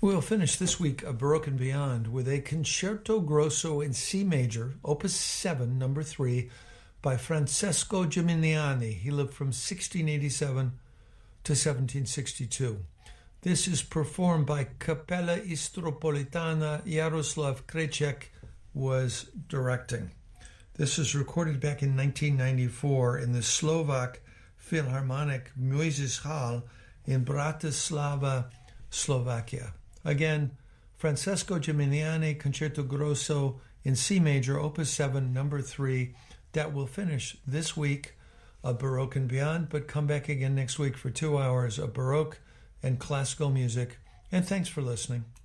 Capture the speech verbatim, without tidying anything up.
We'll finish this week of Baroque and Beyond with a Concerto Grosso in C major, Opus seven, number three, by Francesco Gimignani. He lived from sixteen eighty-seven to seventeen sixty-two. This is performed by Capella Istropolitana. Jaroslav Krejcik was directing. This is recorded back in nineteen ninety-four in the Slovak Philharmonic Moises Hall in Bratislava, Slovakia. Again, Francesco Gimignani, Concerto Grosso in C major, Opus seven, number three. That will finish this week of Baroque and Beyond, but come back again next week for two hours of Baroque and classical music. And thanks for listening.